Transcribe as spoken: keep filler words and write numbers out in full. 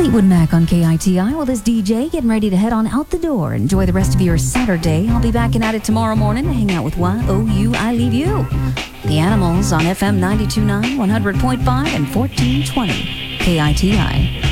Fleetwood Mac on K I T I. Well, this D J getting ready to head on out the door. Enjoy the rest of your Saturday. I'll be back at it tomorrow morning to hang out with Y O U I Leave You. The Animals on F M ninety-two point nine, one hundred point five, and fourteen twenty. K I T I.